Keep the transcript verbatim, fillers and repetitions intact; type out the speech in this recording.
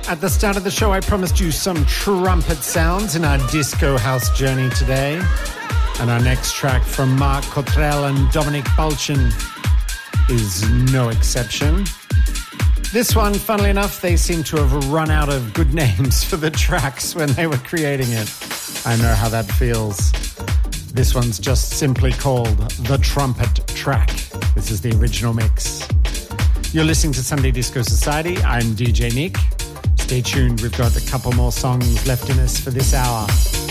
At the start of the show, I promised you some trumpet sounds in our disco house journey today. And our next track from Marc Cottrell and Dominic Balchin is no exception. This one, funnily enough, they seem to have run out of good names for the tracks when they were creating it. I know how that feels. This one's just simply called The Trumpet Track. This is the original mix. You're listening to Sunday Disco Society. I'm D J Nick. Stay tuned. We've got a couple more songs left in us for this hour.